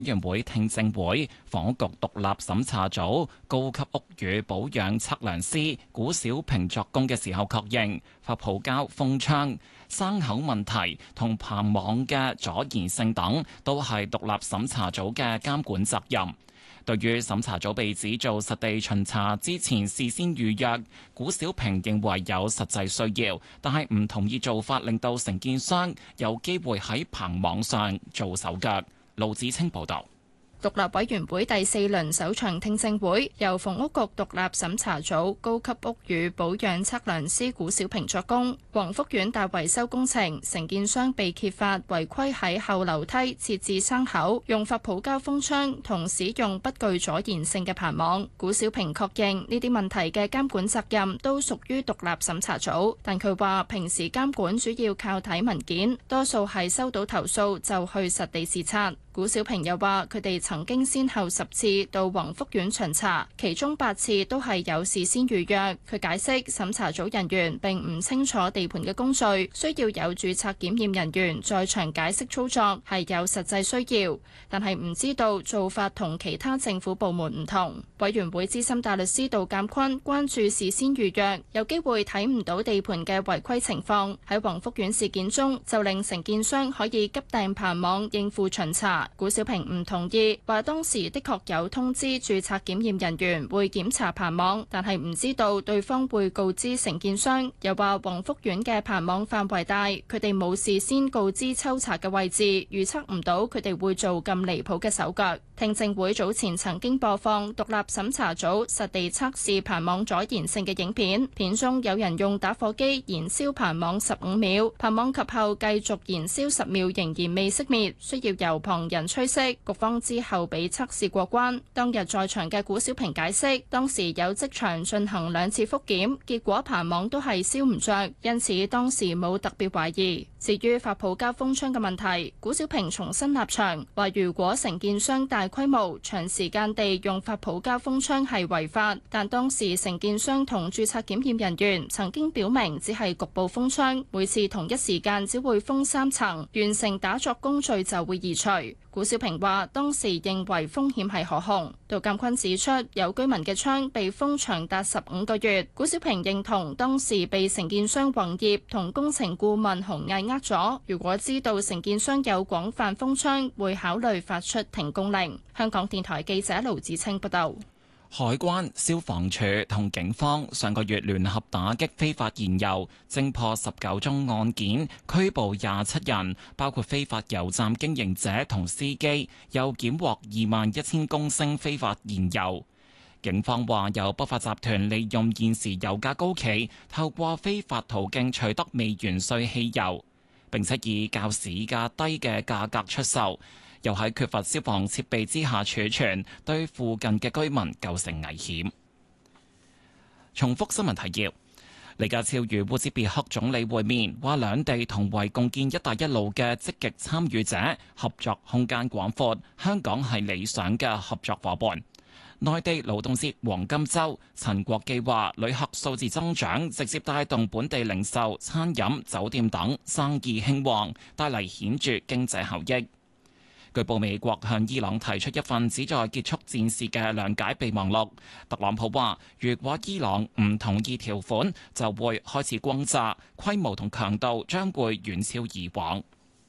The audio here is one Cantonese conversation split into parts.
委員會聽證會，房屋局獨立審查組高級屋宇保養測量師古小平作供嘅時候確認，發泡膠封窗、生口問題同棚網嘅阻燃性等都係獨立審查組嘅監管責任。對於審查組被指做實地巡查之前事先預約，古小平認為有實際需要，但係唔同意做法令到承建商有機會喺棚網上做手腳。盧子清報道。 獨立委員會第4輪首場聽證會，由房屋局獨立審查組高級屋宇保養測量師古小平作供。宏福苑大維修工程承建商被揭發違規喺後樓梯設置生口，用發泡膠封窗同使用不具阻燃性嘅棚網。古小平確認呢啲問題嘅監管責任都屬於獨立審查組，但佢話平時監管主要靠睇文件，多數係收到投訴就去實地視察。古小平又話：佢哋曾經先後10次到宏福苑巡查，其中8次都係有事先預約。佢解釋審查組人員並唔清楚地盤嘅工序，需要有註冊檢驗人員在場解釋操作，係有實際需要，但係唔知道做法同其他政府部門唔同。委員會資深大律師杜鑑坤關注事先預約有機會睇唔到地盤嘅違規情況，喺宏福苑事件中就令承建商可以急訂棚網應付巡查。古小平唔同意，話當時的確有通知註冊檢驗人員會檢查棚網，但係唔知道對方會告知承建商。又話宏福苑嘅棚網範圍大，佢哋冇事先告知抽查嘅位置，預測唔到佢哋會做咁離譜嘅手腳。聽證會早前曾經播放獨立審查組實地測試棚網阻燃性嘅影片，片中有人用打火機燃燒棚網15秒，棚網及後繼續燃燒10秒，仍然未熄滅，需要由旁人吹熄。局方之後俾測試過關。當日在場嘅古小平解釋，當時有即場進行2次復檢，結果棚網都係燒唔着，因此當時冇特別懷疑。至於發泡膠封窗嘅問題，古小平重新立場，話如果承建商大規模長時間地用發泡膠封窗係違法，但當時承建商同註冊檢驗人員曾經表明只係局部封窗，每次同一時間只會封3層，完成打鑿工序就會移除。古小平話當時認為風險係可控。杜鑑坤指出，有居民嘅窗被封長達15個月。古小平認同當時被承建商宏業同工程顧問鴻毅呃咗，如果知道承建商有廣泛封窗，會考慮發出停工令。香港電台記者盧子清報道。 海關、消防處同警方上個月聯合打擊非法燃油，偵破19宗案件，拘捕27人，包括非法油站經營者同司機，又檢獲21,000公升非法燃油。警方話有不法集團利用現時油價高企，透過非法途徑取得未完稅汽油，並且以較市價低嘅價格出售。又喺缺乏消防設備之下儲存，對附近嘅居民構成危險。重複新聞提要：李家超與烏茲別克總理會面，話兩地同為共建「一帶一路」嘅積極參與者，合作空間廣闊，香港係理想嘅合作夥伴。內地勞動節黃金週，陳國基話旅客數字增長，直接帶動本地零售、餐飲、酒店等生意興旺，帶嚟顯著經濟效益。據報美國向伊朗提出一份旨在結束戰事嘅諒解備忘錄。特朗普話：如果伊朗唔同意條款，就會開始轟炸，規模同強度將會遠超以往。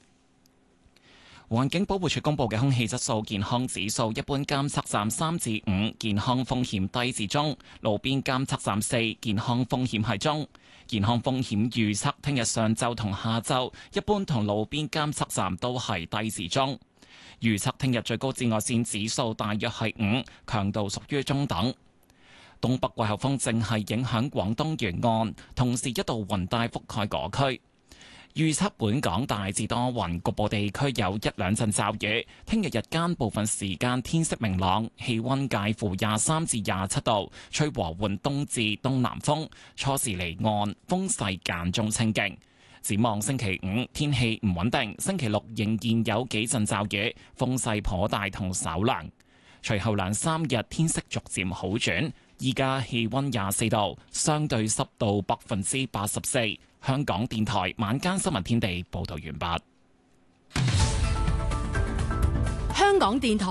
環境保護署公布嘅空氣質素健康指數，一般監測站3至5，健康風險低至中；路邊監測站4，健康風險係中。健康風險預測聽日上晝同下晝，一般同路邊監測站都係低至中。預測聽日最高紫外線指數大約係5，強度屬於中等。東北季候風正係影響廣東沿岸，同時一道雲帶覆蓋嗰區。預測本港大致多雲，局部地區有1兩陣驟雨。聽日日間部分時間天色明朗，氣溫介乎23至27度，吹和緩東至東南風，初時離岸，風勢間中清勁。展望星期5天氣唔穩定，星期6仍然有幾陣驟雨，風勢頗大同稍涼。隨後2、3日天色逐漸好轉。依家氣溫24度，相對濕度84%。香港電台晚間新聞天地報道完畢。 香港電台